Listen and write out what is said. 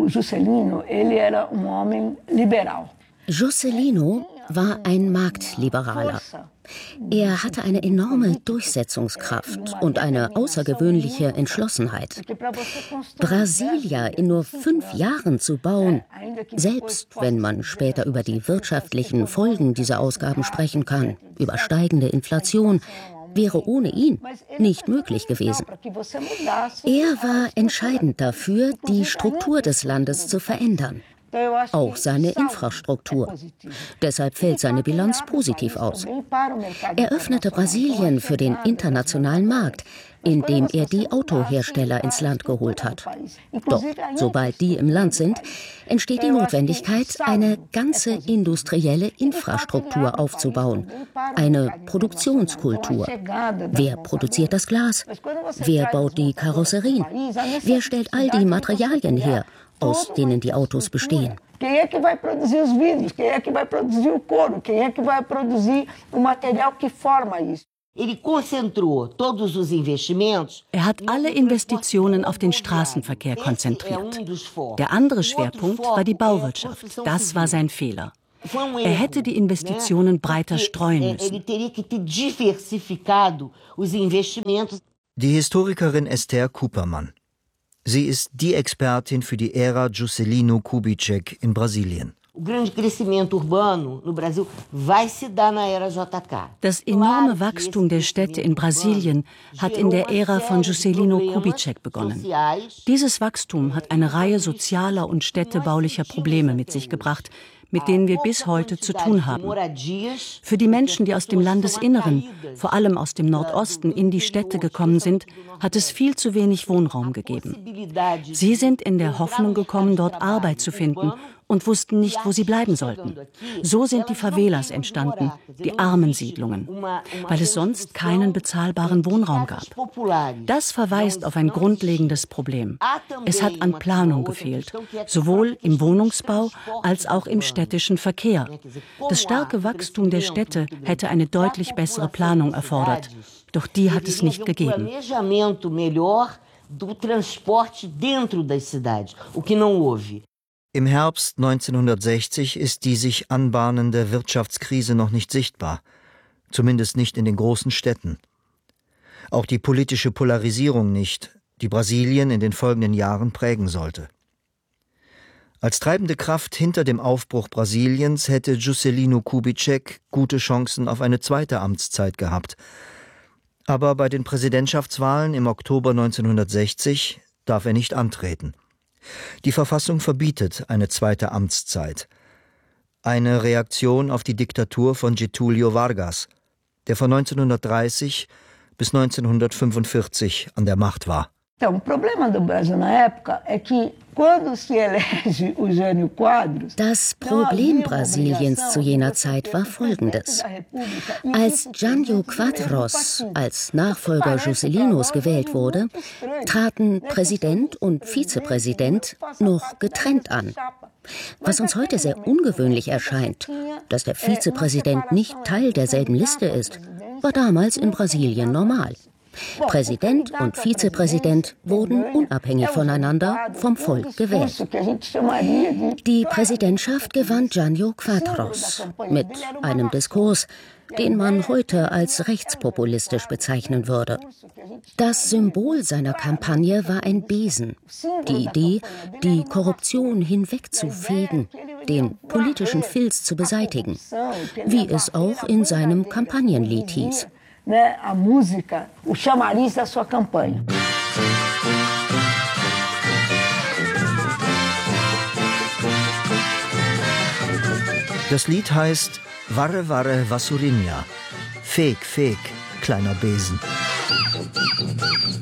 Juscelino war ein Marktliberaler. Er hatte eine enorme Durchsetzungskraft und eine außergewöhnliche Entschlossenheit. Brasilia in nur 5 Jahren zu bauen, selbst wenn man später über die wirtschaftlichen Folgen dieser Ausgaben sprechen kann, über steigende Inflation, wäre ohne ihn nicht möglich gewesen. Er war entscheidend dafür, die Struktur des Landes zu verändern. Auch seine Infrastruktur. Deshalb fällt seine Bilanz positiv aus. Er öffnete Brasilien für den internationalen Markt, indem er die Autohersteller ins Land geholt hat. Doch sobald die im Land sind, entsteht die Notwendigkeit, eine ganze industrielle Infrastruktur aufzubauen, eine Produktionskultur. Wer produziert das Glas? Wer baut die Karosserien? Wer stellt all die Materialien her, aus denen die Autos bestehen? Quem é que vai produzir os vidros? Quem é que vai produzir o couro? Quem é que vai produzir o material que forma isso? Er hat alle Investitionen auf den Straßenverkehr konzentriert. Der andere Schwerpunkt war die Bauwirtschaft. Das war sein Fehler. Er hätte die Investitionen breiter streuen müssen. Die Historikerin Esther Kuperman. Sie ist die Expertin für die Ära Juscelino Kubitschek in Brasilien. Das enorme Wachstum der Städte in Brasilien hat in der Ära von Juscelino Kubitschek begonnen. Dieses Wachstum hat eine Reihe sozialer und städtebaulicher Probleme mit sich gebracht, mit denen wir bis heute zu tun haben. Für die Menschen, die aus dem Landesinneren, vor allem aus dem Nordosten, in die Städte gekommen sind, hat es viel zu wenig Wohnraum gegeben. Sie sind in der Hoffnung gekommen, dort Arbeit zu finden und wussten nicht, wo sie bleiben sollten. So sind die Favelas entstanden, die Armensiedlungen, weil es sonst keinen bezahlbaren Wohnraum gab. Das verweist auf ein grundlegendes Problem. Es hat an Planung gefehlt, sowohl im Wohnungsbau als auch im städtischen Verkehr. Das starke Wachstum der Städte hätte eine deutlich bessere Planung erfordert, doch die hat es nicht gegeben. Im Herbst 1960 ist die sich anbahnende Wirtschaftskrise noch nicht sichtbar, zumindest nicht in den großen Städten. Auch die politische Polarisierung nicht, die Brasilien in den folgenden Jahren prägen sollte. Als treibende Kraft hinter dem Aufbruch Brasiliens hätte Juscelino Kubitschek gute Chancen auf eine zweite Amtszeit gehabt. Aber bei den Präsidentschaftswahlen im Oktober 1960 darf er nicht antreten. Die Verfassung verbietet eine zweite Amtszeit. Eine Reaktion auf die Diktatur von Getúlio Vargas, der von 1930 bis 1945 an der Macht war. Das Problem Brasiliens zu jener Zeit war folgendes. Als Jânio Quadros als Nachfolger Juscelinos gewählt wurde, traten Präsident und Vizepräsident noch getrennt an. Was uns heute sehr ungewöhnlich erscheint, dass der Vizepräsident nicht Teil derselben Liste ist, war damals in Brasilien normal. Präsident und Vizepräsident wurden unabhängig voneinander vom Volk gewählt. Die Präsidentschaft gewann Jânio Quadros mit einem Diskurs, den man heute als rechtspopulistisch bezeichnen würde. Das Symbol seiner Kampagne war ein Besen, die Idee, die Korruption hinwegzufegen, den politischen Filz zu beseitigen, wie es auch in seinem Kampagnenlied hieß. A música, o chamariz da sua campanha. Das Lied heißt Varre Varre Vassourinha, Feg, Feg, kleiner Besen.